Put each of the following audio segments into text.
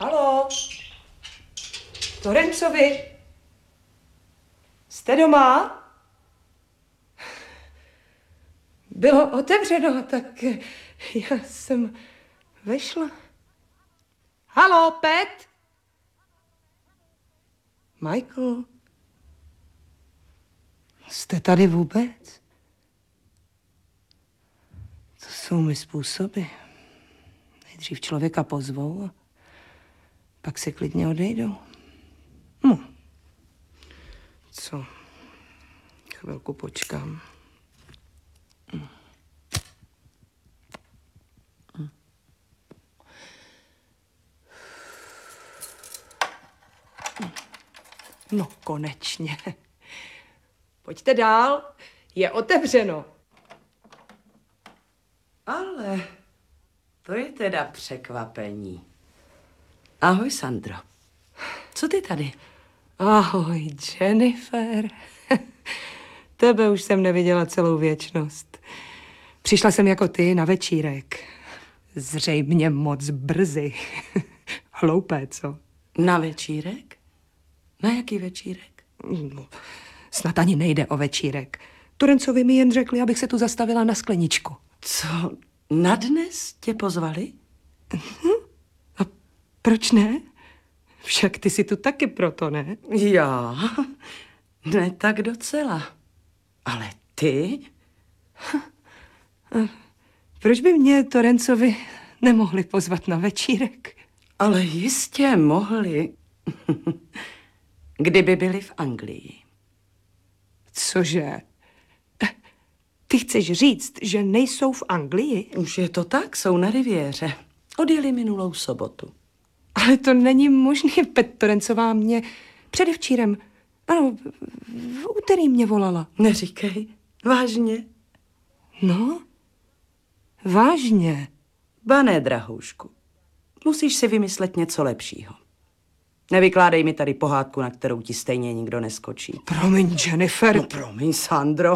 Haló? Torencovi? Jste doma? Bylo otevřeno, tak já jsem vešla. Haló, Pet? Michael? Jste tady vůbec? To jsou mi způsoby. Nejdřív člověka pozvou a pak se klidně odejdou. No. Co? Chvilku počkám. No, konečně. Pojďte dál, je otevřeno. Ale to je teda překvapení. Ahoj, Sandro. Co ty tady? Ahoj, Jennifer. Tebe už jsem neviděla celou věčnost. Přišla jsem jako ty na večírek. Zřejmě moc brzy. Hloupé, co? Na večírek? Na jaký večírek? No, snad ani nejde o večírek. Torencovi mi jen řekli, abych se tu zastavila na skleničku. Co, na dnes tě pozvali? A proč ne? Však ty jsi tu taky proto, ne? Já? Ne tak docela. Ale ty? Proč by mě Torencovi nemohli pozvat na večírek? Ale jistě mohli. Kdyby byli v Anglii. Cože? Ty chceš říct, že nejsou v Anglii? Už je to tak, jsou na riviéře. Odjeli minulou sobotu. Ale to není možné, Pet Torencová mě předevčírem, ano, v úterý mě volala. Neříkej, vážně? No, vážně. Ba ne, drahoušku. Musíš si vymyslet něco lepšího. Nevykládej mi tady pohádku, na kterou ti stejně nikdo neskočí. Promiň, Jennifer. No promiň, Sandro.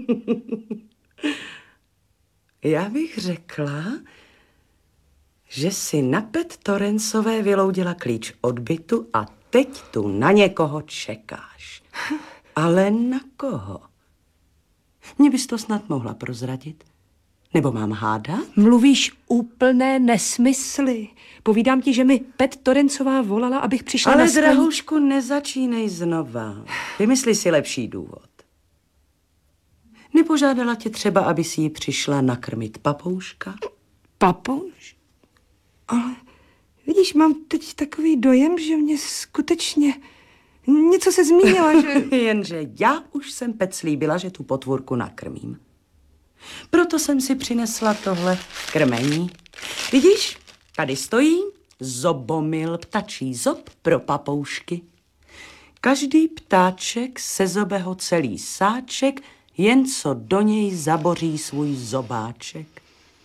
Já bych řekla, že si na Pet Torencové vyloudila klíč od bytu a teď tu na někoho čekáš. Ale na koho? Mě bys to snad mohla prozradit? Nebo mám hádat? Mluvíš úplné nesmysly. Povídám ti, že mi Pet Torencová volala, abych přišla na Ale skleničku. drahoušku, nezačínej znova. Vymysli si lepší důvod. Nepožádala tě třeba, aby si ji přišla nakrmit papouška? Papouš? Ale vidíš, mám teď takový dojem, že mě skutečně něco se zmínila, že... Jenže já už jsem Pet slíbila, že tu potvůrku nakrmím. Proto jsem si přinesla tohle krmení. Vidíš, tady stojí zobomil, ptačí zob pro papoušky. Každý ptáček sezobe ho celý sáček, jen co do něj zaboří svůj zobáček.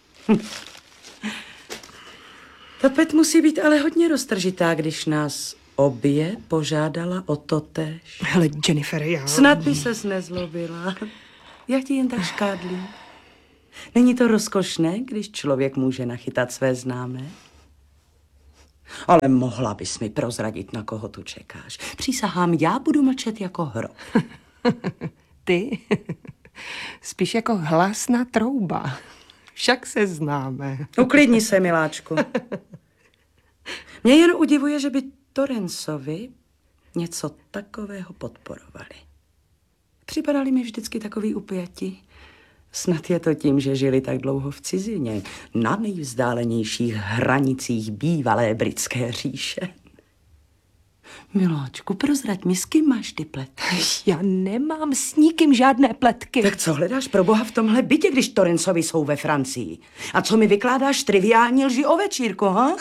Ta Pet musí být ale hodně roztržitá, když nás obě požádala o totéž. Hele, Jennifer, já... Snad by ses nezlobila. Já ti jen tak škádlím. Není to rozkošné, když člověk může nachytat své známé? Ale mohla bys mi prozradit, na koho tu čekáš. Přísahám, já budu mlčet jako hrob. Ty? Spíš jako hlasná trouba. Však se známe. Uklidni se, miláčku. Mě jen udivuje, že by Torencovi něco takového podporovali. Připadali mi vždycky takový upjatí. Snad je to tím, že žili tak dlouho v cizině, na nejvzdálenějších hranicích bývalé britské říše. Miláčku, prozrať mi, s kým máš ty pletky? Já nemám s nikým žádné pletky. Tak co hledáš pro boha v tomhle bytě, když Torencovi jsou ve Francii? A co mi vykládáš triviální lži o večírku, ha?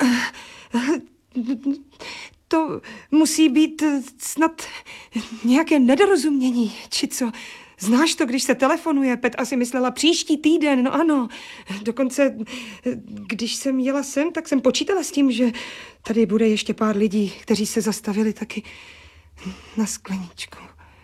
To musí být snad nějaké nedorozumění, či co? Znáš to, když se telefonuje? Pet asi myslela příští týden, no ano. Dokonce, když jsem jela sem, tak jsem počítala s tím, že tady bude ještě pár lidí, kteří se zastavili taky na skleničku.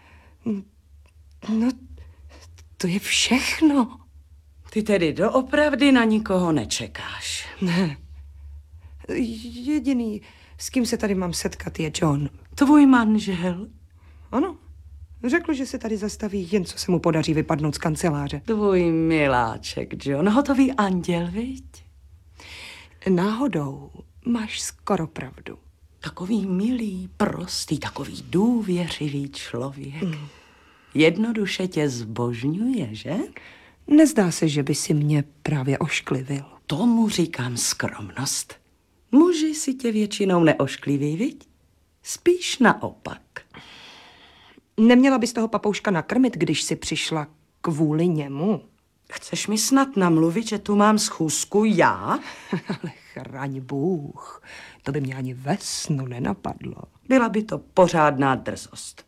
No, to je všechno. Ty tedy doopravdy na nikoho nečekáš. Ne. Jediný S kým se tady mám setkat, je John. Tvůj manžel? Ano. Řekl, že se tady zastaví, jen co se mu podaří vypadnout z kanceláře. Tvůj miláček, John. Hotový anděl, viď? Náhodou máš skoro pravdu. Takový milý, prostý, takový důvěřivý člověk. Jednoduše tě zbožňuje, že? Nezdá se, že by si mě právě ošklivil. Tomu říkám skromnost. Muži si tě většinou neoškliví, viď? Spíš naopak. Neměla bys toho papouška nakrmit, když jsi přišla kvůli němu? Chceš mi snad namluvit, že tu mám schůzku já? Ale chraň Bůh, to by mě ani ve snu nenapadlo. Byla by to pořádná drzost.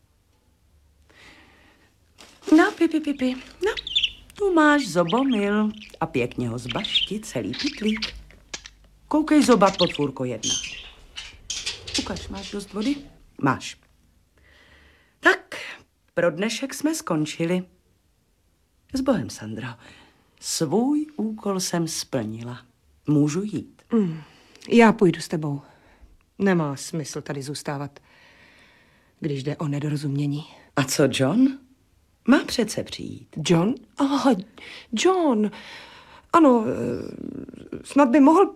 No, pipi. No, tu máš zobomyl a pěkně ho zbašti celý pytlík. Koukej zobat, potvůrko 1. Ukaž, máš dost vody? Máš. Tak, pro dnešek jsme skončili. S Bohem, Sandro. Svůj úkol jsem splnila. Můžu jít. Já půjdu s tebou. Nemá smysl tady zůstávat, když jde o nedorozumění. A co John? Má přece přijít. John? Aha, John. Ano, snad by mohl...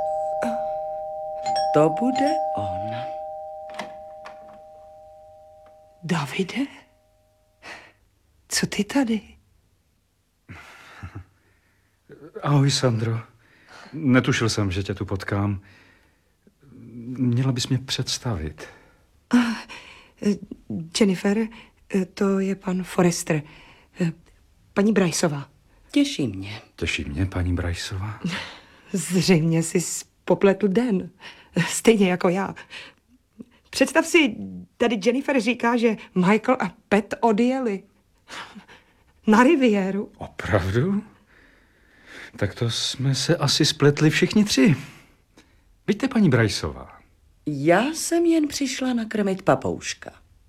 To bude on. Davide? Co ty tady? Ahoj, Sandro. Netušil jsem, že tě tu potkám. Měla bys mě představit. Jennifer, to je pan Forrester. Paní Bryceová. Těší mě. Těší mě, paní Bryceová. Zřejmě jsi popletl den. Stejně jako já. Představ si, tady Jennifer říká, že Michael a Pat odjeli. Na riviéru. Opravdu? Tak to jsme se asi spletli všichni 3. Víte, paní Bryceová. Já jsem jen přišla nakrmit papouška.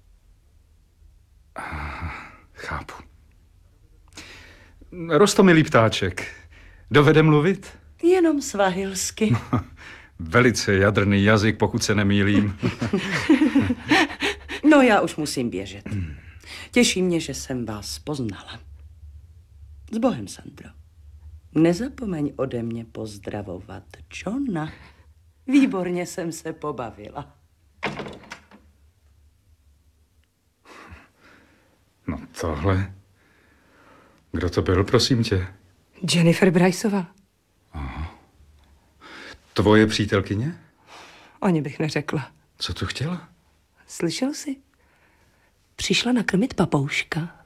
Chápu. Roztomilý ptáček. Dovede mluvit? Jenom svahilsky. Velice jadrný jazyk, pokud se nemýlím. No, já už musím běžet. Těší mě, že jsem vás poznala. S Bohem, Sandro. Nezapomeň ode mě pozdravovat Johna. Výborně jsem se pobavila. No tohle... Kdo to byl, prosím tě? Jennifer Bryceová. Tvoje přítelkyně? Ani bych neřekla. Co tu chtěla? Slyšel jsi? Přišla nakrmit papouška.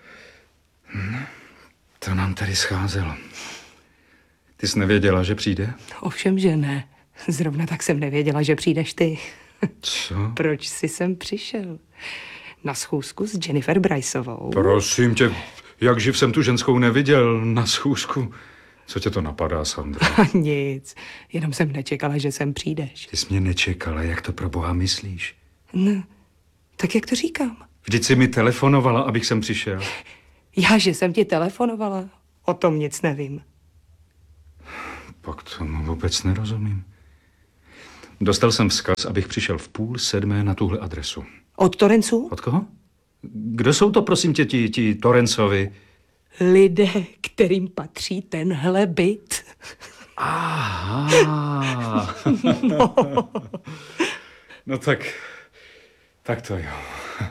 To nám tady scházelo. Ty jsi nevěděla, že přijde? Ovšem, že ne. Zrovna tak jsem nevěděla, že přijdeš ty. Co? Proč jsi sem přišel? Na schůzku s Jennifer Bryceovou. Prosím tě, jak živ jsem tu ženskou neviděl na schůzku. Co tě to napadá, Sandra? Nic, jenom jsem nečekala, že sem přijdeš. Ty jsi mě nečekala, jak to pro Boha myslíš? No, tak jak to říkám? Vždyť jsi mi telefonovala, abych sem přišel. Já, že jsem ti telefonovala? O tom nic nevím. Pak tomu vůbec nerozumím. Dostal jsem vzkaz, abych přišel v 6:30 na tuhle adresu. Od Torenců? Od koho? Kdo jsou to, prosím tě, ti Torencovi? Lidé, kterým patří tenhle byt. Aha. No tak to jo.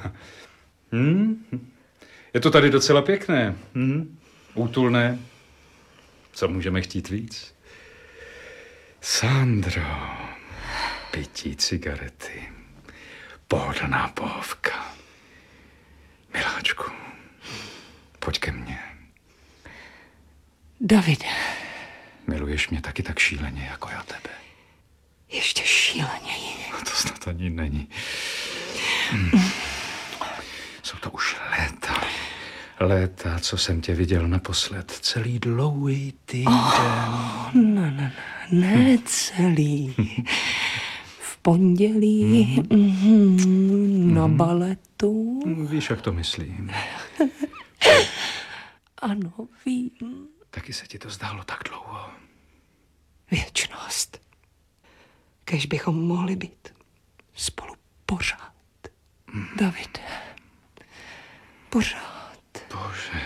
Je to tady docela pěkné. Útulné. Co můžeme chtít víc? Sandro, pití cigarety, pohodlná pohovka. Miláčku, pojď ke mně. Davide. Miluješ mě taky tak šíleně, jako já tebe. Ještě šíleněji. To snad ani není. Jsou to už léta. Léta, co jsem tě viděl naposled. Celý dlouhý týden. Ne celý. V pondělí na baletu. Víš, jak to myslím. Ano, vím. Taky se ti to zdálo tak dlouho. Věčnost. Kéž bychom mohli být. spolu pořád. Davide. Pořád. Bože.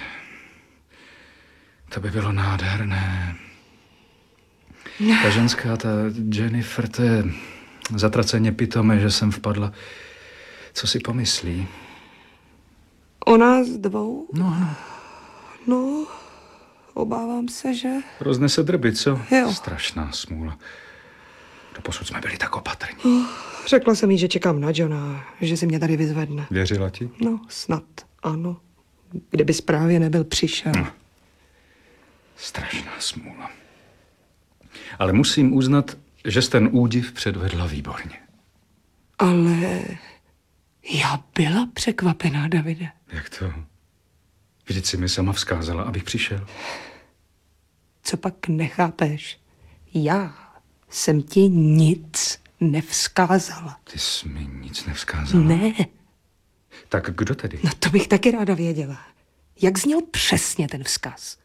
To by bylo nádherné. Ta ženská, ta Jennifer, to je zatraceně pitomé, že jsem vpadla. Co si pomyslí? O nás dvou? No, No, obávám se, že... roznese drby, co? Jo. Strašná smůla. Doposud jsme byli tak opatrní. Řekla jsem jí, že čekám na Johna, že si mě tady vyzvedne. Věřila ti? No, snad ano. Kdyby právě nebyl přišel. No. Strašná smůla. Ale musím uznat, že jsi ten údiv předvedla výborně. Ale já byla překvapená, Davide. Jak to? Vždyť si mi sama vzkázala, abych přišel. Co pak nechápeš? Já jsem ti nic nevzkázala. Ty jsi mi nic nevzkázala. Ne, Tak kdo tedy? no to bych taky ráda věděla. Jak zněl přesně ten vzkaz?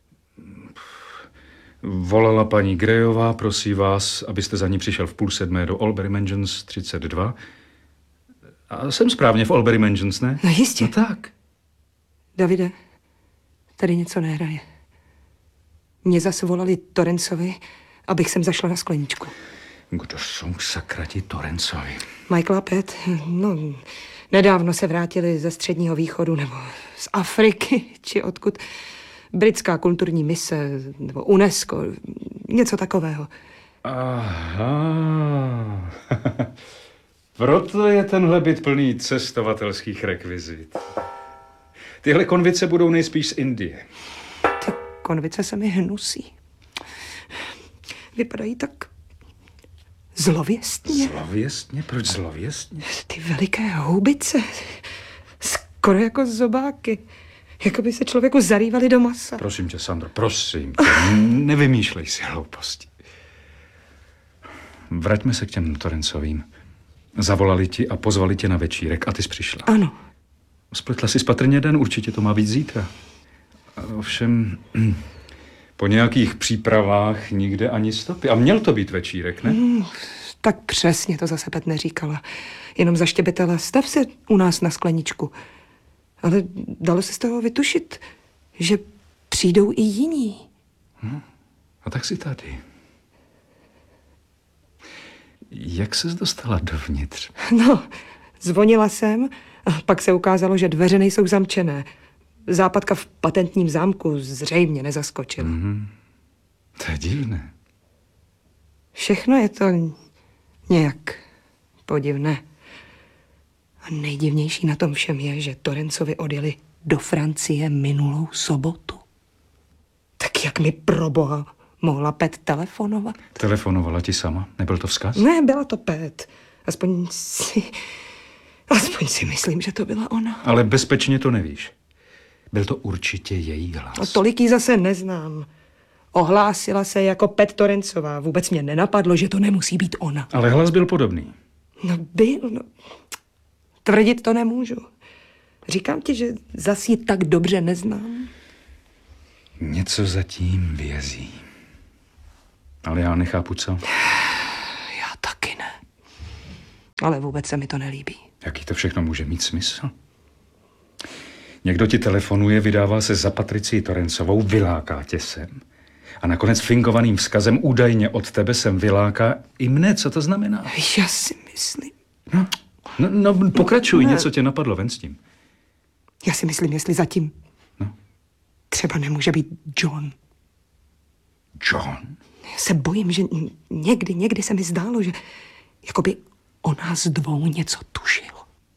Volala paní Greyová, prosí vás, abyste za ní přišel v 6:30 do Albury Mansions 32. A jsem správně v Albury Mansions, ne? No jistě. No tak. Davide, tady něco nehraje. Mě zase volali Torrancovi, abych sem zašla na skleničku. Kdo jsou sakrati Torrancovi? Michael a Pat, no, nedávno se vrátili ze Středního východu, nebo z Afriky, či odkud. Britská kulturní mise, nebo UNESCO, něco takového. Aha. Proto je tenhle byt plný cestovatelských rekvizit. Tyhle konvice budou nejspíš z Indie. Ty konvice se mi hnusí. Vypadají tak zlověstně. Zlověstně? Proč zlověstně? Ty veliké houbice, skoro jako zobáky. Jako by se člověku zarývali do masa. Prosím tě, Sandro, prosím tě, nevymýšlej si hlouposti. Vraťme se k těm Torrancovým. Zavolali ti a pozvali tě na večírek a ty jsi přišla. Ano. Spletla si patrně den, určitě to má být zítra. Ovšem, po nějakých přípravách nikde ani stopy. A měl to být večírek, ne? Tak přesně to zase Pet neříkala. Jenom zaštěbetala, stav se u nás na skleničku. Ale dalo se z toho vytušit, že přijdou i jiní. A tak si tady. Jak ses dostala dovnitř? No, zvonila jsem a pak se ukázalo, že dveře nejsou zamčené. Západka v patentním zámku zřejmě nezaskočila. To je divné. Všechno je to nějak podivné. A nejdivnější na tom všem je, že Torrancovi odjeli do Francie minulou sobotu. Tak jak mi pro boha mohla Pet telefonovat? Telefonovala ti sama? Nebyl to vzkaz? Ne, byla to Pet. Aspoň si myslím, že to byla ona. Ale bezpečně to nevíš. Byl to určitě její hlas. A tolik jí zase neznám. Ohlásila se jako Pet Torrancová. Vůbec mě nenapadlo, že to nemusí být ona. Ale hlas byl podobný. No byl, no. Tvrdit to nemůžu. Říkám ti, že zas ji tak dobře neznám. Něco zatím vězí. Ale já nechápu, co. Já taky ne. Ale vůbec se mi to nelíbí. Jaký to všechno může mít smysl? Někdo ti telefonuje, vydává se za Patricii Torrancovou, vyláká tě sem. A nakonec fingovaným vzkazem údajně od tebe sem vyláká i mne. Co to znamená? Já si myslím. No pokračuj, něco tě napadlo, ven s tím. Já si myslím, jestli zatím No. třeba nemůže být John. John? Já se bojím, že někdy se mi zdálo, že jakoby o nás dvou něco tušil.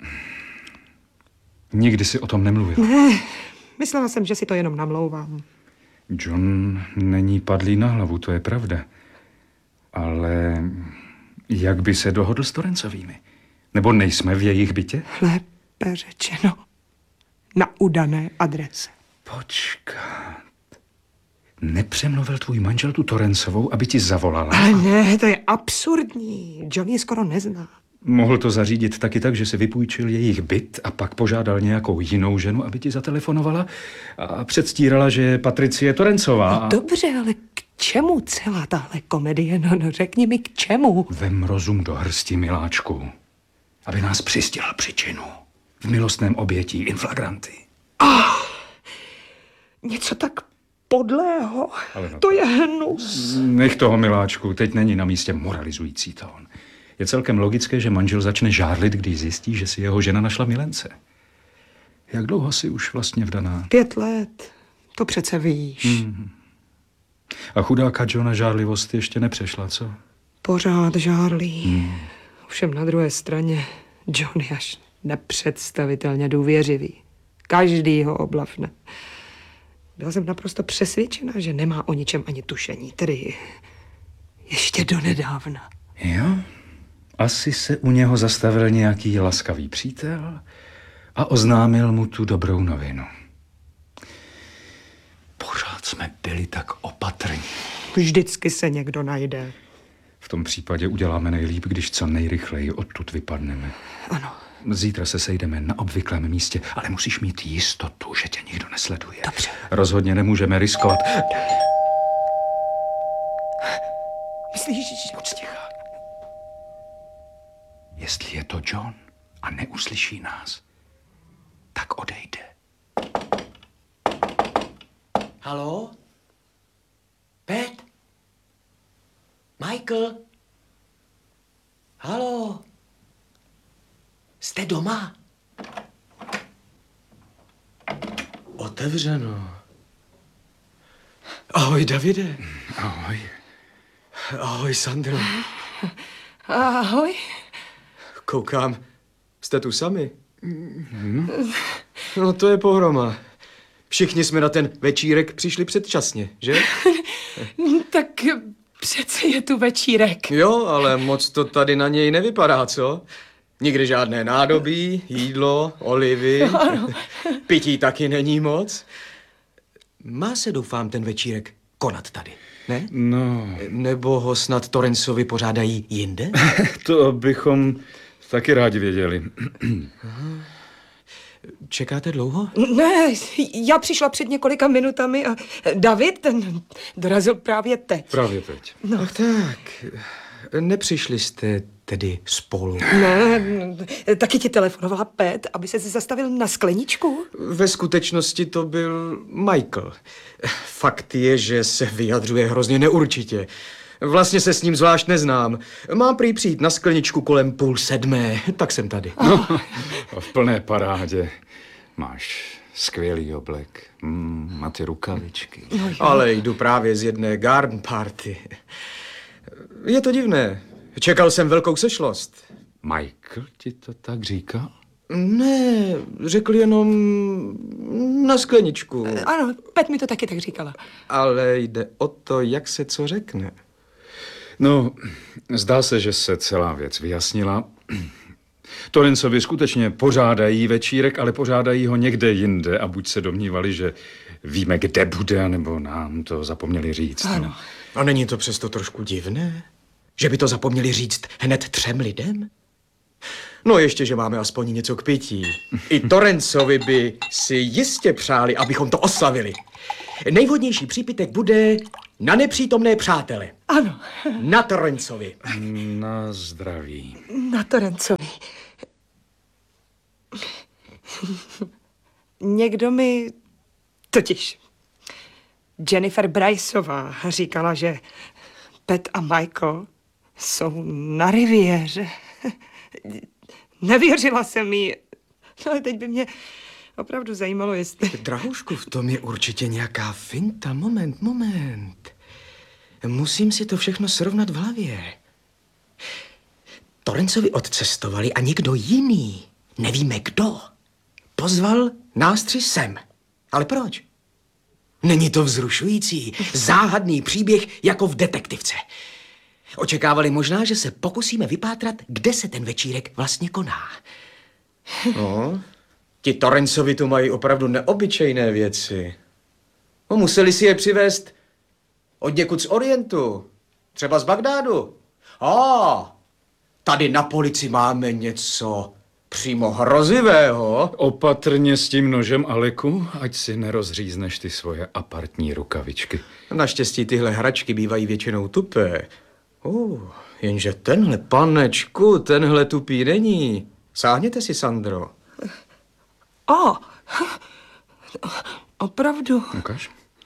Nikdy si o tom nemluvil. Ne, myslela jsem, že si to jenom namlouvám. John není padlý na hlavu, to je pravda. Ale jak by se dohodl s Torrancovými? Nebo nejsme v jejich bytě? Lépe řečeno, na udané adrese. Počkat. Nepřemluvil tvůj manžel tu Torrancovou, aby ti zavolala? Ale ne, to je absurdní. John ji skoro nezná. Mohl to zařídit taky tak, že si vypůjčil jejich byt a pak požádal nějakou jinou ženu, aby ti zatelefonovala a předstírala, že je Patricie Torrancová. No dobře, ale k čemu celá tahle komedie? No řekni mi, k čemu? Vem rozum do hrsti, miláčku. aby nás přistihl při činu. V milostném obětí in flagranti. Něco tak podlého. No, To je hnus. Nech toho, miláčku, teď není na místě moralizující tón. Je celkem logické, že manžel začne žárlit, když zjistí, že si jeho žena našla milence. Jak dlouho jsi už vlastně vdaná? 5 let. To přece víš. A chudáka Johna žárlivost ještě nepřešla, co? Pořád žárlí. Ovšem na druhé straně John je až nepředstavitelně důvěřivý. Každý ho oblafne. Byla jsem naprosto přesvědčena, že nemá o ničem ani tušení. Tedy ještě donedávna. Jo? Asi se u něho zastavil nějaký laskavý přítel a oznámil mu tu dobrou novinu. Pořád jsme byli tak opatrní. Vždycky se někdo najde. V tom případě uděláme nejlíp, když co nejrychleji odtud vypadneme. Ano. Zítra se sejdeme na obvyklém místě, ale musíš mít jistotu, že tě nikdo nesleduje. Dobře. Rozhodně nemůžeme riskovat. Myslíš, že... Buď tichá. Jestli je to John a neuslyší nás, tak odejde. Haló? Pat? Michael? Haló? Jste doma? Otevřeno. Ahoj, Davide. Ahoj. Ahoj, Sandro. Ahoj. Koukám, jste tu sami? No to je pohroma. Všichni jsme na ten večírek přišli předčasně, že? Tak přece je tu večírek. Jo, ale moc to tady na něj nevypadá, co? Nikdy žádné nádobí, jídlo, olivy. Ano. Pití taky není moc. Má se, doufám, ten večírek konat tady, ne? No, Nebo ho snad Torrenceovi pořádají jinde? to bychom taky rádi věděli. Čekáte dlouho? Ne, já přišla před několika minutami a David, ten dorazil právě teď. Právě teď. Ach tak, nepřišli jste tedy spolu? Ne, taky ti telefonovala Pat, aby se zastavil na skleničku. Ve skutečnosti to byl Michael. Fakt je, že se vyjadřuje hrozně neurčitě. Vlastně se s ním zvlášť neznám. Mám prý přijít na skleničku kolem 6:30, tak jsem tady. No, v plné parádě. Máš skvělý oblek a ty rukavičky. Ale jdu právě z jedné garden party. Je to divné. Čekal jsem velkou sešlost. Michael ti to tak říkal? Ne, řekl jenom na skleničku. Ano, Pat mi to taky tak říkala. Ale jde o to, jak se co řekne. No, zdá se, že se celá věc vyjasnila. Torrenceovi skutečně pořádají večírek, ale pořádají ho někde jinde a buď se domnívali, že víme, kde bude, nebo nám to zapomněli říct. Ano. A není to přesto trošku divné? Že by to zapomněli říct hned 3 lidem? No ještě, že máme aspoň něco k pití. I Torrenceovi by si jistě přáli, abychom to oslavili. Nejvhodnější přípitek bude na nepřítomné přátele. Ano, Na Torrenceovi. Na zdraví. na Torrencovi. Někdo mi totiž Jennifer Bryceová říkala, že Pat a Michael jsou na riviéře. Nevěřila jsem jí, ale teď by mě opravdu zajímalo, jestli... Drahušku, v tom je určitě nějaká finta. Moment. Musím si to všechno srovnat v hlavě. Torrenceovi odcestovali a někdo jiný, nevíme kdo, pozval nás 3 sem. Ale proč? Není to vzrušující, záhadný příběh jako v detektivce. Očekávali možná, že se pokusíme vypátrat, kde se ten večírek vlastně koná. No, ti Torrenceovi tu mají opravdu neobyčejné věci. No, museli si je přivést odněkud z Orientu, třeba z Bagdádu. Tady na polici máme něco přímo hrozivého. Opatrně s tím nožem, Aleku, ať si nerozřízneš ty svoje apartní rukavičky. Naštěstí tyhle hračky bývají většinou tupé. Jenže tenhle, panečku, tenhle tupý není. Sáhněte si, Sandro. Opravdu. Ukaž.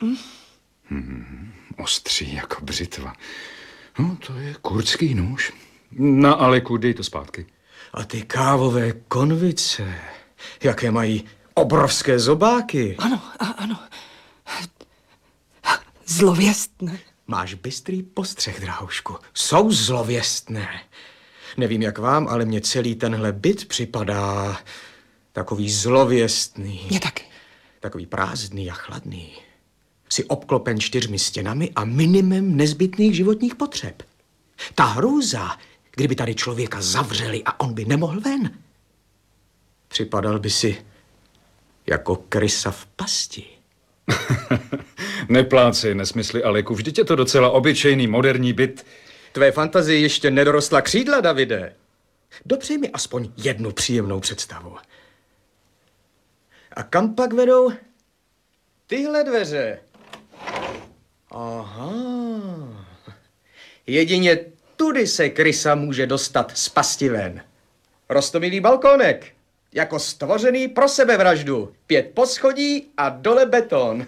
Ostří jako břitva. No, to je kurdský nůž. Na Aleku, dej to zpátky. A ty kávové konvice, jaké mají obrovské zobáky. Ano. Zlověstné. Máš bystrý postřeh, drahoušku. Jsou zlověstné. Nevím, jak vám, ale mně celý tenhle byt připadá takový zlověstný. Mě taky. Takový prázdný a chladný. Jsi obklopen 4 stěnami a minimem nezbytných životních potřeb. Ta hrůza, kdyby tady člověka zavřeli a on by nemohl ven. Připadal by si jako krysa v pasti. Neplácej nesmysly, Aleku. Vždyť je to docela obyčejný moderní byt. Tvé fantazie ještě nedorostla křídla, Davide. Dopřej mi aspoň jednu příjemnou představu. A kam pak vedou tyhle dveře? Aha. Jedině tudy se krysa může dostat z pasti ven. Roztomilý balkónek, jako stvořený pro sebevraždu. 5 poschodí a dole beton.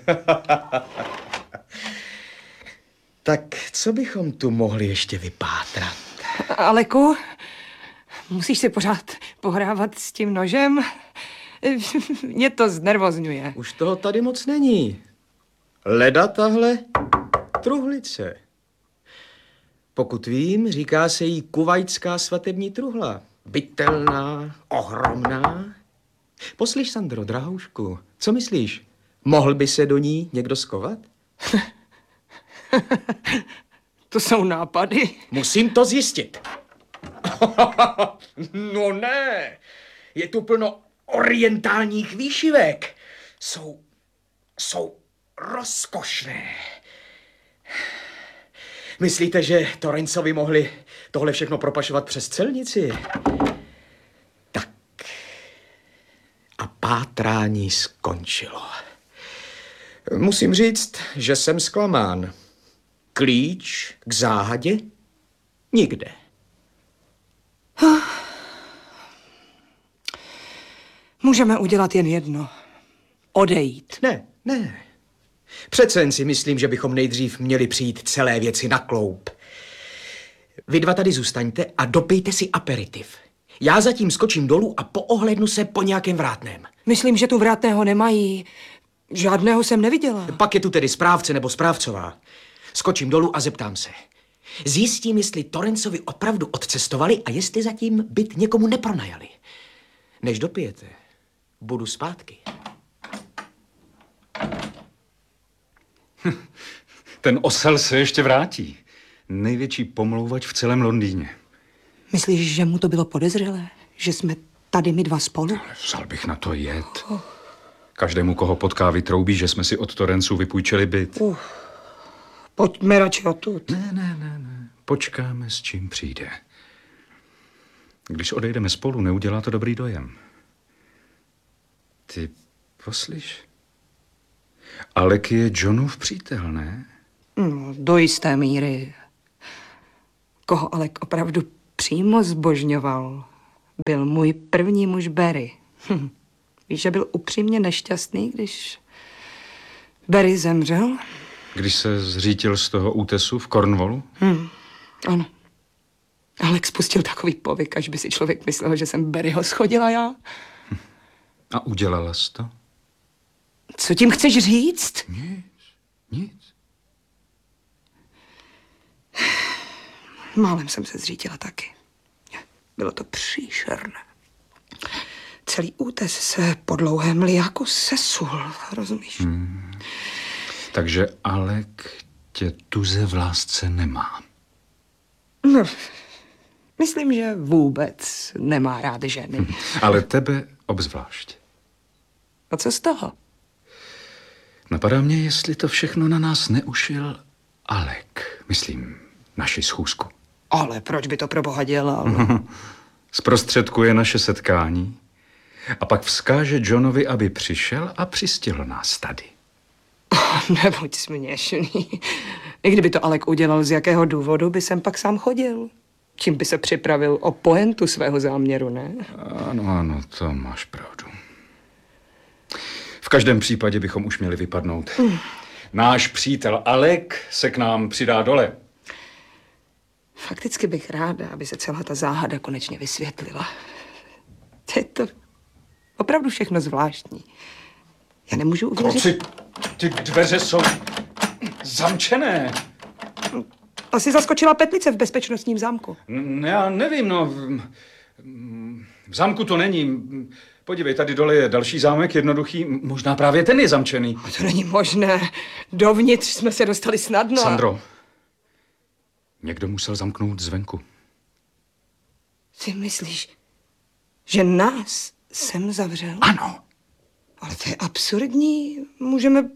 Tak co bychom tu mohli ještě vypátrat? Aleku, musíš si pořád pohrávat s tím nožem? Mě to znervozňuje. Už toho tady moc není. Leda tahle truhlice. Pokud vím, říká se jí kuvajtská svatební truhla. Bytelná, ohromná. Poslyš, Sandro, drahoušku, co myslíš? Mohl by se do ní někdo skovat? To jsou nápady. Musím to zjistit. No ne, je tu plno orientálních výšivek. Jsou rozkošné. Myslíte, že Torencovi mohli tohle všechno propašovat přes celnici? Tak. A pátrání skončilo. Musím říct, že jsem zklamán. Klíč k záhadě? Nikde. Můžeme udělat jen jedno. Odejít. Ne. Přece jen si myslím, že bychom nejdřív měli přijít celé věci na kloup. Vy dva tady zůstaňte a dopijte si aperitiv. Já zatím skočím dolů a poohlédnu se po nějakém vrátném. Myslím, že tu vrátného nemají. Žádného jsem neviděla. Pak je tu tedy správce nebo správcová. Skočím dolů a zeptám se. Zjistím, jestli Torencovi opravdu odcestovali a jestli zatím byt někomu nepronajali. Než dopijete, budu zpátky. Ten osel se ještě vrátí. Největší pomlouvač v celém Londýně. Myslíš, že mu to bylo podezřelé? Že jsme tady my dva spolu? Vzal bych na to jet. Každému, koho potká, vytroubí, že jsme si od Torenců vypůjčili byt. Pojďme radši odtud. Ne. Počkáme, s čím přijde. Když odejdeme spolu, neudělá to dobrý dojem. Ty poslyš? Alek je Johnův přítel, ne? No, do jisté míry. Koho Alek opravdu přímo zbožňoval, byl můj první muž Barry. Víš, že byl upřímně nešťastný, když Barry zemřel? Když se zřítil z toho útesu v Cornwallu? Ano. Alek spustil takový povyk, až by si člověk myslel, že jsem Barryho schodila já. A udělala jsi to? Co tím chceš říct? Nic. Málem jsem se zřítila taky. Bylo to příšerné. Celý útes se po dlouhém liáku sesul, rozumíš? Takže Alek tě tuze v lásce nemá. No, myslím, že vůbec nemá rád ženy. Ale tebe obzvlášť. A co z toho? Napadá mě, jestli to všechno na nás neušil Alek. Myslím, naši schůzku. Ale proč by to pro boha dělal? Zprostředkuje naše setkání a pak vzkáže Johnovi, aby přišel a přistihl nás tady. Nebuď směšný. I kdyby to Alek udělal, z jakého důvodu by sem pak sám chodil? Tím by se připravil o pointu svého záměru, ne? Ano, to máš pravdu. V každém případě bychom už měli vypadnout. Náš přítel Alek se k nám přidá dole. Fakticky bych ráda, aby se celá ta záhada konečně vysvětlila. Je to opravdu všechno zvláštní. Já nemůžu uvěřit... Kluci, ty dveře jsou zamčené. Asi zaskočila petlice v bezpečnostním zámku. Já nevím, no. V zámku to není. Podívej, tady dole je další zámek, jednoduchý. Možná právě ten je zamčený. To není možné. Dovnitř jsme se dostali snadno. Sandro, někdo musel zamknout zvenku. Ty myslíš, že nás sem zavřel? Ano. Ale to je absurdní. Můžeme...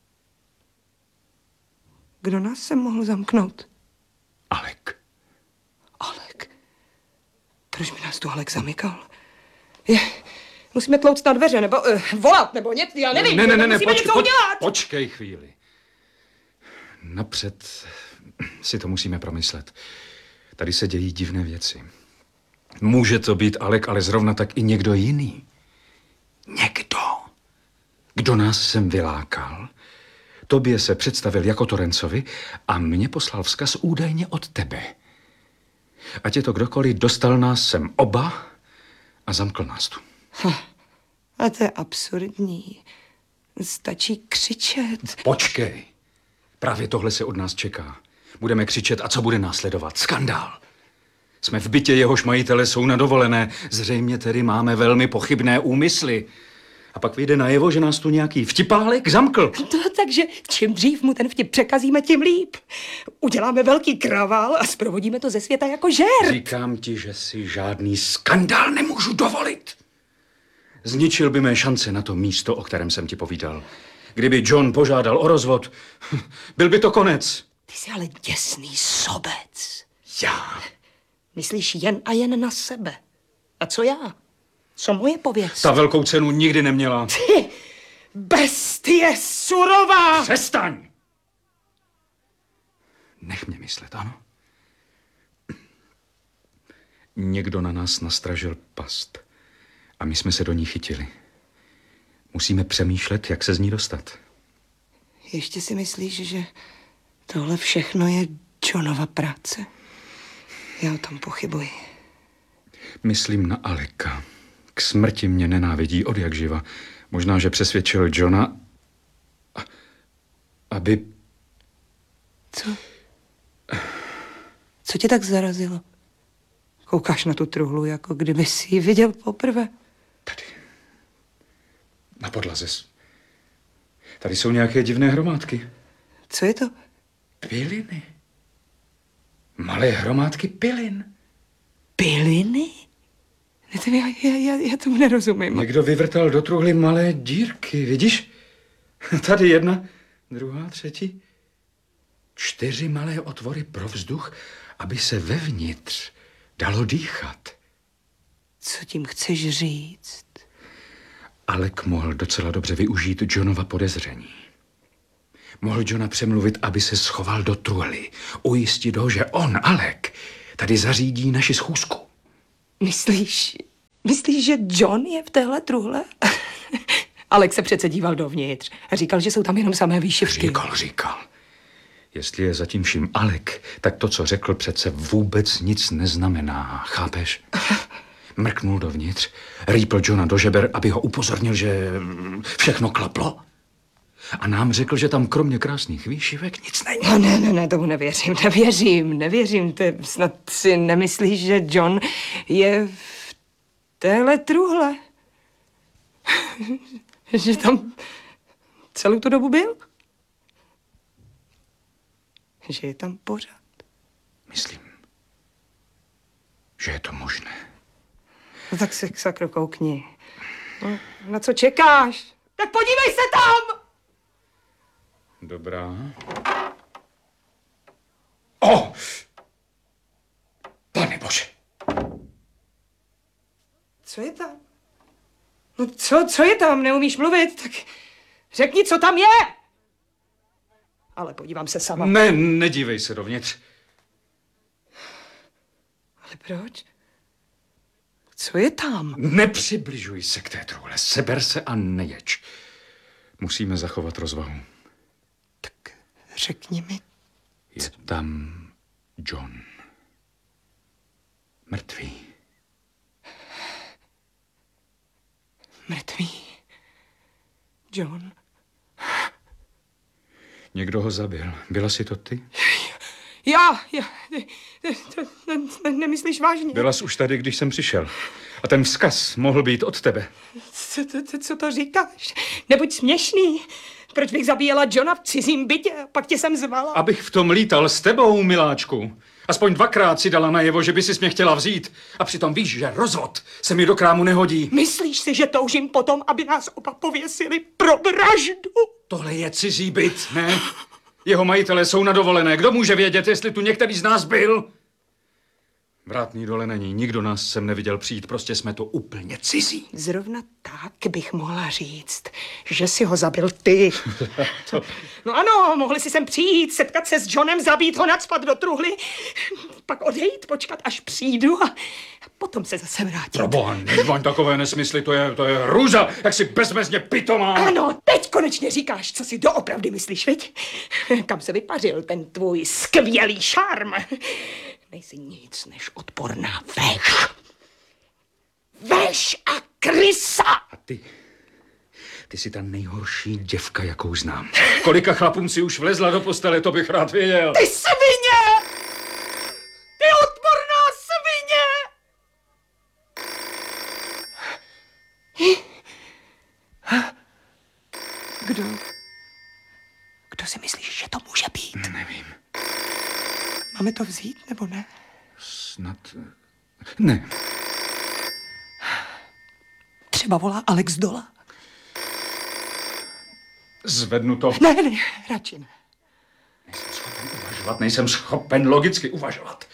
Kdo nás sem mohl zamknout? Alek. Alek. Proč by nás tu Alek zamykal? Musíme tlouct na dveře, nebo volat, nebo něco, já nevím. Ne, musíme něco udělat. Počkej chvíli. Napřed si to musíme promyslet. Tady se dějí divné věci. Může to být Alek, ale zrovna tak i někdo jiný. Někdo, kdo nás sem vylákal, tobě se představil jako Torencovi a mě poslal vzkaz údajně od tebe. Ať je to kdokoliv, dostal nás sem oba a zamkl nás tu. A to je absurdní. Stačí křičet. Počkej. Právě tohle se od nás čeká. Budeme křičet a co bude následovat? Skandál. Jsme v bytě, jehož majitele jsou na dovolené. Zřejmě tedy máme velmi pochybné úmysly. A pak vyjde najevo, že nás tu nějaký vtipálek zamkl. No, takže čím dřív mu ten vtip překazíme, tím líp. Uděláme velký kravál a zprovodíme to ze světa jako žert. Říkám ti, že si žádný skandál nemůžu dovolit. Zničil by mé šance na to místo, o kterém jsem ti povídal. Kdyby John požádal o rozvod, byl by to konec. Ty jsi ale děsný sobec. Já? Myslíš jen a jen na sebe. A co já? Co moje pověst? Ta velkou cenu nikdy neměla. Ty bestie surová! Přestaň! Nech mě myslet, ano? Někdo na nás nastražil past a my jsme se do ní chytili. Musíme přemýšlet, jak se z ní dostat. Ještě si myslíš, že tohle všechno je Johnova práce? Já o tom pochybuji. Myslím na Aleka. K smrti mě nenávidí od jak živa. Možná, že přesvědčil Johna, aby... Co? Co tě tak zarazilo? Koukáš na tu truhlu, jako kdyby si ji viděl poprvé. Tady. Na podlaze. Tady jsou nějaké divné hromádky. Co je to? Piliny. Malé hromádky pilin. Piliny? Já tomu nerozumím. Někdo vyvrtal do truhly malé dírky, vidíš? Tady jedna, druhá, třetí. 4 malé otvory pro vzduch, aby se vevnitř dalo dýchat. Co tím chceš říct? Alek mohl docela dobře využít Johnova podezření. Mohl Johna přemluvit, aby se schoval do truhly. Ujistit ho, že on, Alek, tady zařídí naši schůzku. Myslíš, že John je v téhle truhle? Alek se přece díval dovnitř a říkal, že jsou tam jenom samé výšivky. Říkal. Jestli je zatím vším Alek, tak to, co řekl, přece vůbec nic neznamená. Chápeš? Mrknul dovnitř, rýpl Johna do žeber, aby ho upozornil, že všechno klaplo. A nám řekl, že tam kromě krásných výšivek nic není. No, ne, tomu nevěřím. Snad si nemyslíš, že John je v téhle truhle? Že tam celou tu dobu byl? Že je tam pořád? Myslím, že je to možné. No tak se sakro koukni. No, na co čekáš? Tak podívej se tam! Dobrá. O! Pane Bože! Co je tam? No co je tam? Neumíš mluvit? Tak řekni, co tam je! Ale podívám se sama. Ne, nedívej se dovnitř. Ale proč? Co je tam? Nepřibližuj se k té truhle. Seber se a neječ. Musíme zachovat rozvahu. Tak řekni mi. Je tam John. Mrtvý. Mrtvý. John? Někdo ho zabil. Byla jsi to ty? Já. Nemyslíš vážně? Byla jsi už tady, když jsem přišel. A ten vzkaz mohl být od tebe. Co to říkáš? Nebuď směšný. Proč bych zabíjela Johna v cizím bytě? Pak tě jsem zvala. Abych v tom lítal s tebou, miláčku. Aspoň 2krát si dala najevo, že by sis mě chtěla vzít. A přitom víš, že rozvod se mi do krámu nehodí. Myslíš si, že toužím potom, aby nás oba pověsili pro vraždu? Tohle je cizí byt, ne? Jeho majitelé jsou na dovolené. Kdo může vědět, jestli tu některý z nás byl? Vrátný dole není. Nikdo nás sem neviděl přijít. Prostě jsme to úplně cizí. Zrovna tak bych mohla říct, že si ho zabil ty. No ano, mohli si sem přijít, setkat se s Johnem, zabít ho, nacpat do truhly, pak odejít, počkat, až přijdu a potom se zase vrátit. Proboha, nežvaň takové nesmysly, to je hrůza, jak si bezmezně pitomá. Ano, teď konečně říkáš, co si doopravdy myslíš, viď? Kam se vypařil ten tvůj skvělý šarm? Nejsi nic než odporná veš. Veš a krysa! A ty jsi ta nejhorší děvka, jakou znám. Kolika chlapům si už vlezla do postele, to bych rád věděl. Ty svině! Ty odporná svině! Kdo si myslíš, že to může být? Nevím. Máme to vzít, nebo ne? Snad... Ne. Třeba volá Alex dola. Zvednu to. Ne, radši ne. Nejsem schopen uvažovat, nejsem schopen logicky uvažovat.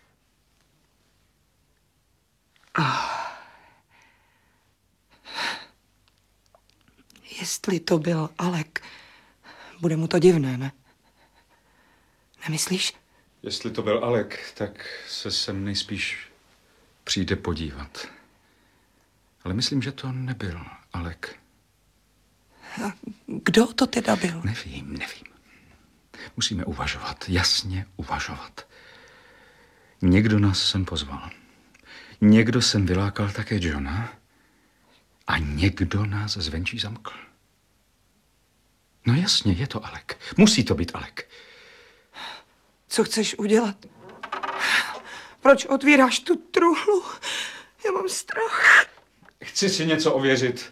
Jestli to byl Alek, bude mu to divné, ne? Nemyslíš? Jestli to byl Alek, tak se sem nejspíš přijde podívat. Ale myslím, že to nebyl Alek. A kdo to teda byl? Nevím. Musíme uvažovat, jasně uvažovat. Někdo nás sem pozval. Někdo sem vylákal také Johna. A někdo nás zvenčí zamkl. No jasně, je to Alek. Musí to být Alek. Co chceš udělat? Proč otvíráš tu truhlu? Já mám strach. Chci si něco ověřit.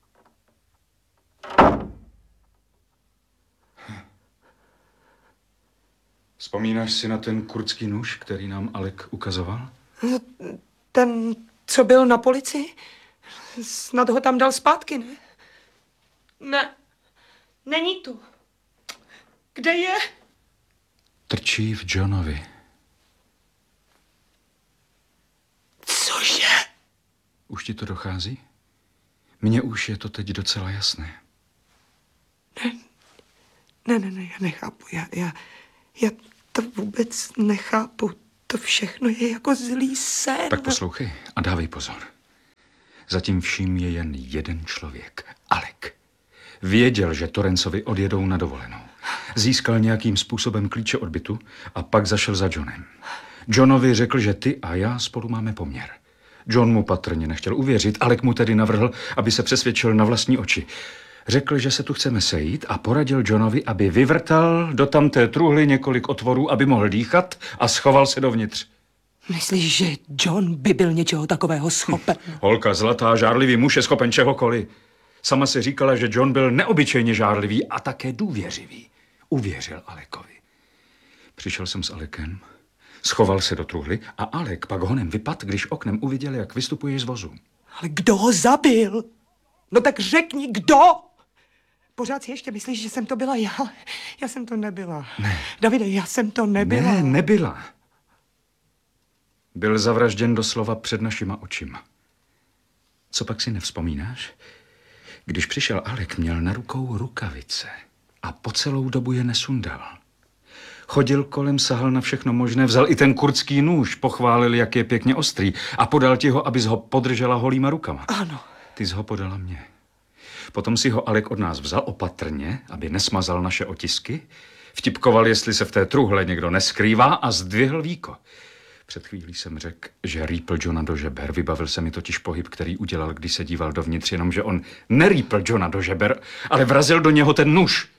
Vzpomínáš si na ten kurdský nůž, který nám Alek ukazoval? Ten, co byl na policii? Snad ho tam dal zpátky, ne? Ne, není tu. Kde je? Trčí v Johnovi. Cože? Už ti to dochází? Mně už je to teď docela jasné. Ne, já nechápu. Já to vůbec nechápu. To všechno je jako zlý sen. Tak poslouchej a dávej pozor. Zatím vším je jen jeden člověk. Alek. Věděl, že Torrancovi odjedou na dovolenou. Získal nějakým způsobem klíče od bytu a pak zašel za Johnem. Johnovi řekl, že ty a já spolu máme poměr. John mu patrně nechtěl uvěřit, Alek mu tedy navrhl, aby se přesvědčil na vlastní oči. Řekl, že se tu chceme sejít a poradil Johnovi, aby vyvrtal do tamté truhly několik otvorů, aby mohl dýchat a schoval se dovnitř. Myslíš, že John by byl něčeho takového schopen? Holka zlatá, žárlivý muž je schopen čehokoliv. Sama si říkala, že John byl neobyčejně žárlivý a také důvěřivý. Uvěřil Alekovi. Přišel jsem s Alekem, schoval se do truhly a Alek pak honem vypadl, když oknem uviděl, jak vystupuje z vozu. Ale kdo ho zabil? No tak řekni, kdo? Pořád si ještě myslíš, že jsem to byla já? Já jsem to nebyla. Ne. Davide, já jsem to nebyla. Ne, nebyla. Byl zavražděn doslova před našima očima. Co pak si nevzpomínáš? Když přišel Alek, měl na rukou rukavice a po celou dobu je nesundal. Chodil kolem, sahal na všechno možné, vzal i ten kurdský nůž, pochválil, jak je pěkně ostrý a podal ti ho, abys ho podržela holýma rukama. Ano. Ty jsi ho podala mně. Potom si ho Alek od nás vzal opatrně, aby nesmazal naše otisky, vtipkoval, jestli se v té truhle někdo neskrývá a zdvihl víko. Před chvílí jsem řekl, že rýpl Johna do žeber. Vybavil se mi totiž pohyb, který udělal, když se díval dovnitř, jenomže on nerýpl Johna do žeber, ale vrazil do něho ten nůž.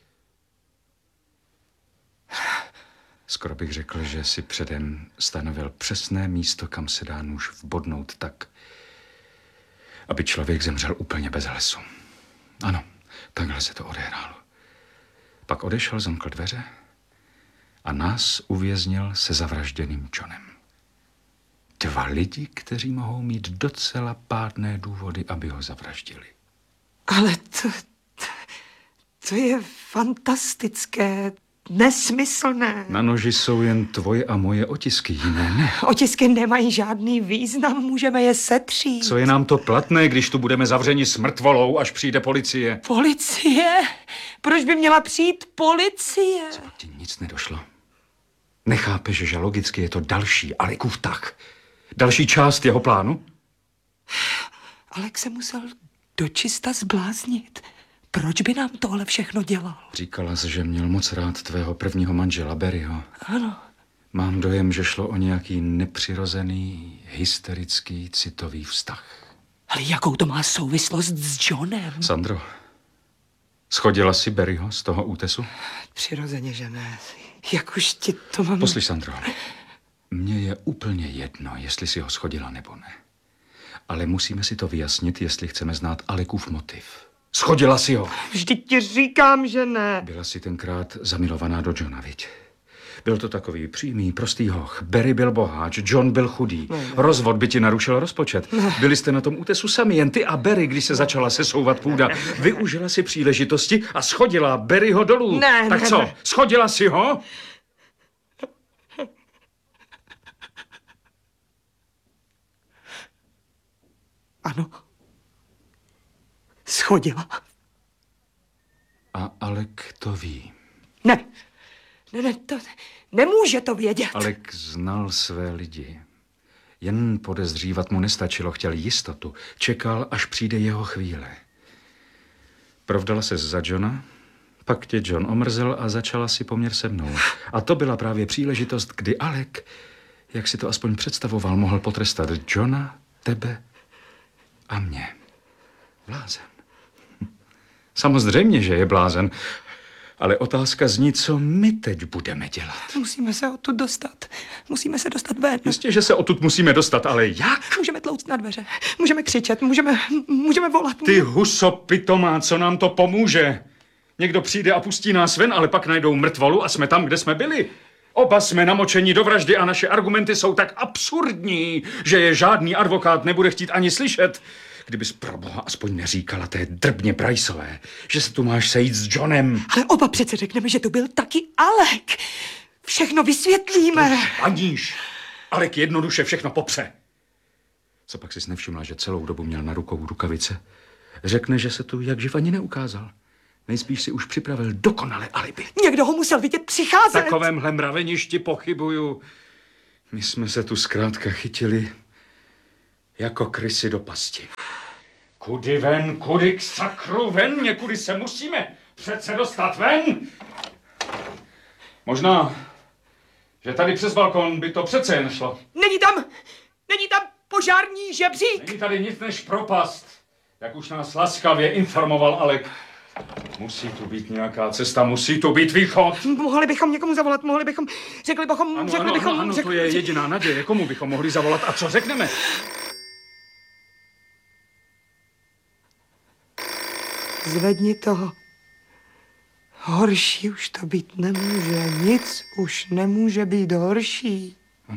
Skoro bych řekl, že si předem stanovil přesné místo, kam se dá nůž vbodnout tak, aby člověk zemřel úplně bez hlasu. Ano, takhle se to odehrálo. Pak odešel, zamkl dveře a nás uvěznil se zavražděným Johnem. 2 lidi, kteří mohou mít docela pádné důvody, aby ho zavraždili. Ale to je fantastické, nesmyslné. Na noži jsou jen tvoje a moje otisky, jiné ne. Otisky nemají žádný význam, můžeme je setřít. Co je nám to platné, když tu budeme zavřeni s mrtvolou, až přijde policie? Policie? Proč by měla přijít policie? Co ti nic nedošlo? Nechápeš, že logicky je to další Alekův tah? Další část jeho plánu? Alek se musel dočista zbláznit. Proč by nám tohle všechno dělal? Říkala jsi, že měl moc rád tvého prvního manžela Barryho. Ano. Mám dojem, že šlo o nějaký nepřirozený, hysterický, citový vztah. Ale jakou to má souvislost s Johnem? Sandro, schodila si Barryho z toho útesu? Přirozeně, že ne. Jak už ti to mám... Poslyš, Sandro, mně je úplně jedno, jestli si ho schodila nebo ne. Ale musíme si to vyjasnit, jestli chceme znát Alekův motiv. Schodila si ho. Vždyť ti říkám, že ne. Byla si tenkrát zamilovaná do Johna, viď? Byl to takový přímý, prostý hoch. Barry byl boháč, John byl chudý. Rozvod by ti narušil rozpočet. Byli jste na tom útesu sami, jen ty a Barry, když se začala sesouvat půda. Využila si příležitosti a schodila Barryho dolů. Tak co, schodila si ho? Ano. Schodila. A Alek to ví. Ne, to nemůže to vědět. Alek znal své lidi. Jen podezřívat mu nestačilo, chtěl jistotu. Čekal, až přijde jeho chvíle. Provdala se za Johna, pak tě John omrzel a začala si poměr se mnou. A to byla právě příležitost, kdy Alek, jak si to aspoň představoval, mohl potrestat Johna, tebe a mě. Blázen. Samozřejmě, že je blázen. Ale otázka zní, co my teď budeme dělat. Musíme se odtud dostat. Musíme se dostat ven. Jistě, že se odtud musíme dostat, ale jak? Můžeme tlouct na dveře. Můžeme křičet. Můžeme volat. Ty huso pitomá, co nám to pomůže? Někdo přijde a pustí nás ven, ale pak najdou mrtvolu a jsme tam, kde jsme byli. Oba jsme namočeni do vraždy a naše argumenty jsou tak absurdní, že je žádný advokát nebude chtít ani slyšet. Kdybys pro boha aspoň neříkala té drbně Priceové, že se tu máš sejít s Johnem. Ale oba přece řekneme, že to byl taky Alek. Všechno vysvětlíme. Aníž. Alek jednoduše všechno popře. Co pak jsi nevšimla, že celou dobu měl na rukou rukavice? Řekne, že se tu jak živ ani neukázal. Nejspíš si už připravil dokonale alibi. Někdo ho musel vidět přicházet. V takovémhle mraveništi pochybuju. My jsme se tu zkrátka chytili jako krysy do pasti. Kudy ven, kudy k sakru ven, někudy se musíme přece dostat ven. Možná, že tady přes balkon by to přece jen šlo. Není tam požární žebřík. Není tady nic než propast, jak už nás laskavě informoval Alek. Musí tu být nějaká cesta, musí tu být východ. Mohli bychom někomu zavolat, řekli bychom... Ano, to je jediná naděje, komu bychom mohli zavolat a co řekneme? Zvedni to. Horší už to být nemůže. Nic už nemůže být horší.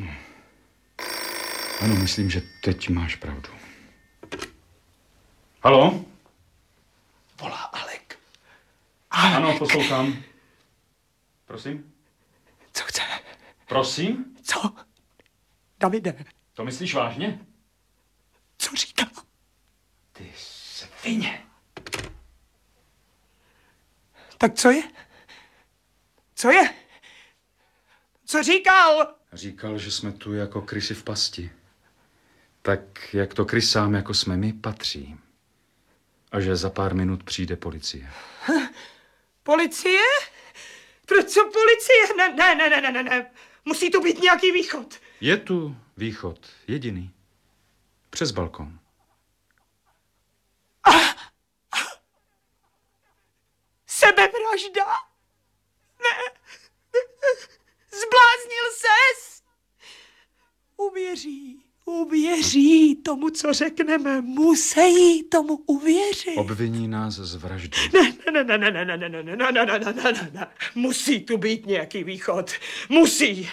Ano, myslím, že teď máš pravdu. Haló? Volá Alek. Ano, poslouchám. Prosím? Co chce? Prosím? Co? Davide, To myslíš vážně? co říká? Ty svině. Tak co je? Co je? Co říkal? Říkal, že jsme tu jako krysy v pasti. Tak, jak to krysám, jako jsme my, patří. A že za pár minut přijde policie. Policie? Proč co policie? Ne. Musí tu být nějaký východ. Je tu východ, jediný. Přes balkon. Sebevražda? Ne. Zbláznil ses? Uvěří tomu, co řekneme. Musí tomu uvěřit. Obviní nás z vraždy. Ne. Musí tu být nějaký východ. Musí.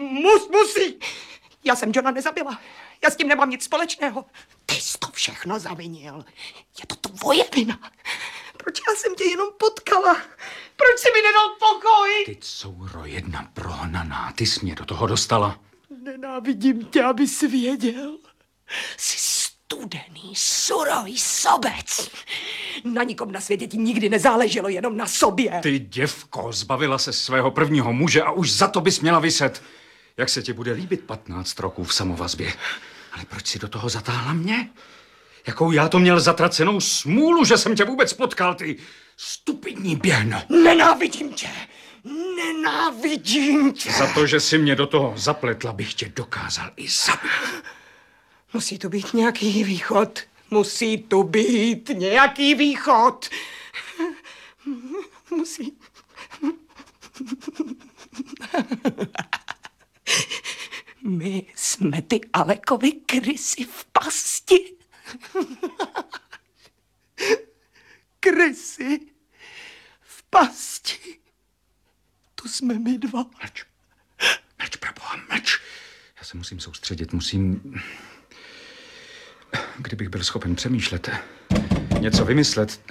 Já jsem Johna nezabila. Já s tím nemám nic společného. Ty jsi to všechno zavinil. Je to tvoje vina. Proč já jsem tě jenom potkala? Proč jsi mi nedal pokoj? Ty, couro, jedna prohnaná, ty jsi mě do toho dostala. Nenávidím tě, abys věděl. Jsi studený, surový sobec. Na nikom na světě ti nikdy nezáleželo, jenom na sobě. Ty, děvko, zbavila se svého prvního muže a už za to bys měla viset. Jak se ti bude líbit 15 roků v samovazbě? Ale proč si do toho zatáhla mě? Jakou já to měl zatracenou smůlu, že jsem tě vůbec potkal, ty stupidní běhno. Nenávidím tě. Za to, že si mě do toho zapletla, bych tě dokázal i zabít. Musí tu být nějaký východ. Musí. My jsme ty Alekovy krysy v pasti. Krysy v pasti. Tu jsme my dva. Mlč, proboha, mlč. Já se musím soustředit, musím... Kdybych byl schopen přemýšlet, něco vymyslet...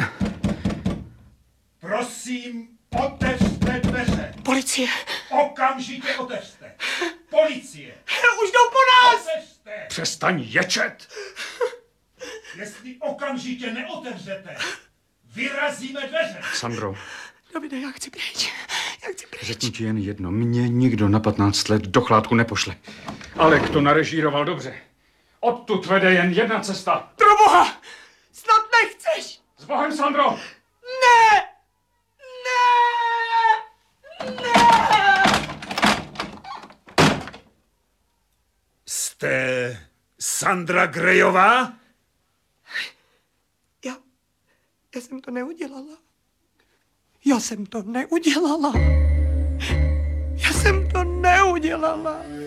Prosím, otevřte dveře. Policie. Okamžitě otevřte. Policie. Už jdou po nás. Otevřte. Přestaň ječet! Jestli okamžitě neotevřete, vyrazíme dveře. Sandro, Davide, já chci pryč. řeknu ti jen jedno. Mě nikdo na 15 let do chládku nepošle. Alek to narežíroval dobře. Odtud vede jen jedna cesta. Proboha! Snad nechceš! S Bohem, Sandro! Ne! Jste Sandra Greyová? Já jsem to neudělala. Já jsem to neudělala.